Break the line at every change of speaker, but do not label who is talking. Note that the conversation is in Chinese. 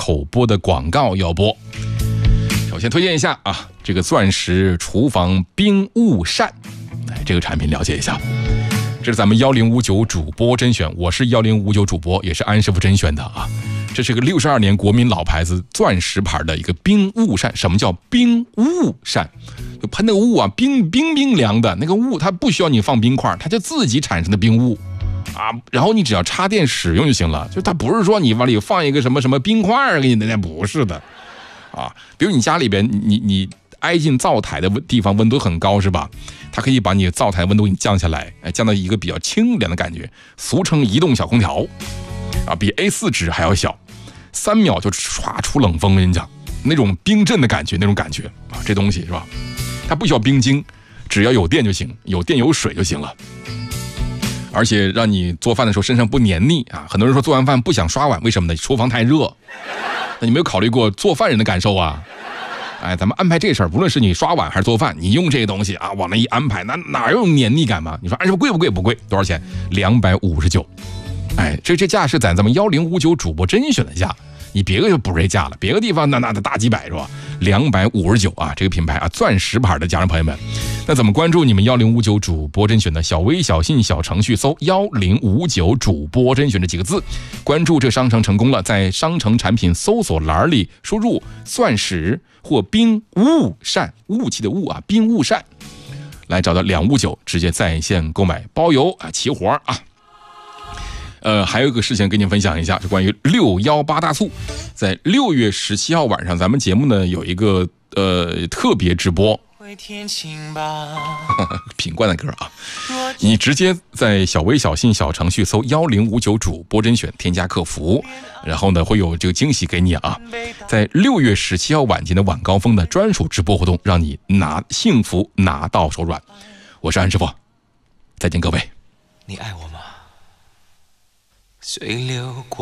口播的广告要播。首先推荐一下啊，这个钻石厨房冰雾扇，这个产品了解一下。这是咱们1059主播甄选，我是1059主播，也是安师傅甄选的啊。这是个62年国民老牌子钻石牌的一个冰雾扇。什么叫冰雾扇？就喷那个雾啊，冰凉的那个雾，它不需要你放冰块，它就自己产生的冰雾啊。然后你只要插电使用就行了，就它不是说你往里放一个什么冰块给你的，那不是的啊。比如你家里边你挨近灶台的地方温度很高是吧？它可以把你灶台温度给你降下来，降到一个比较清凉的感觉，俗称移动小空调啊，比 A4 纸还要小，3秒就唰出冷风，跟你讲那种冰镇的感觉，那种感觉啊，这东西是吧？它不需要冰晶，只要有电就行，有电有水就行了。而且让你做饭的时候身上不黏腻啊。很多人说做完饭不想刷碗，为什么呢？厨房太热。那你没有考虑过做饭人的感受啊？哎，咱们安排这事儿，不论是你刷碗还是做饭，你用这个东西啊，往那一安排，那哪有黏腻感嘛？你说安师傅贵不贵？不贵，多少钱？259。哎，这价是在咱们1059主播甄选的价，你别个就不是这价了，别个地方那大几百是吧？259啊，这个品牌啊，钻石牌的家人朋友们，那怎么关注你们1059主播甄选的？小微小信小程序搜1059主播甄选这几个字，关注这商城成功了，在商城产品搜索栏里输入钻石或冰雾扇，雾气的雾啊，冰雾扇，来找到259，直接在线购买，包邮啊，齐活啊。还有一个事情跟您分享一下，是关于618大促。在6月17号晚上，咱们节目呢有一个特别直播，品冠的歌啊，你直接在小微小信小程序搜1059主播甄选，添加客服，然后呢会有这个惊喜给你啊。在6月17号晚间的晚高峰的专属直播活动，让你幸福拿到手软。我是安师傅，再见各位。
你爱我吗？随流过